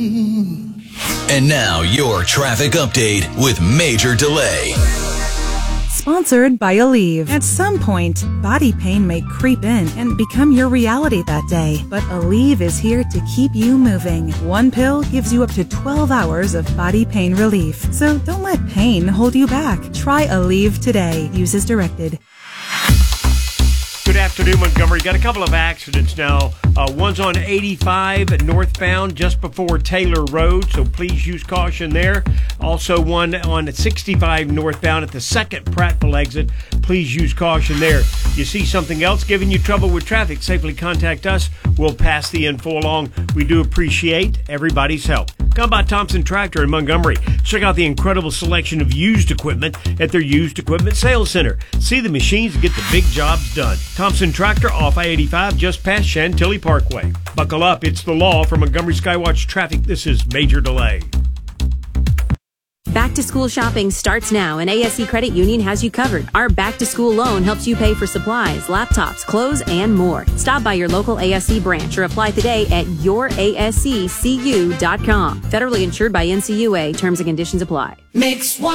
And now your traffic update with Major Delay. Sponsored by Aleve. At some point, body pain may creep in and become your reality that day. But Aleve is here to keep you moving. One pill gives you up to 12 hours of body pain relief. So don't let pain hold you back. Try Aleve today. Use as directed. Good afternoon, Montgomery. Got a couple of accidents now. One's on 85 northbound just before Taylor Road, so please use caution there. Also one on 65 northbound at the second Prattville exit. Please use caution there. You see something else giving you trouble with traffic, safely contact us. We'll pass the info along. We do appreciate everybody's help. Come by Thompson Tractor in Montgomery. Check out the incredible selection of used equipment at their used equipment sales center. See the machines that get the big jobs done. Thompson Tractor off I-85 just past Chantilly Parkway. Buckle up, it's the law. For Montgomery Skywatch Traffic, this is Major Delay. Back to school shopping starts now, and ASC Credit Union has you covered. Our back to school loan helps you pay for supplies, laptops, clothes, and more. Stop by your local ASC branch or apply today at yourasccu.com. Federally insured by NCUA. Terms and conditions apply. Mix one.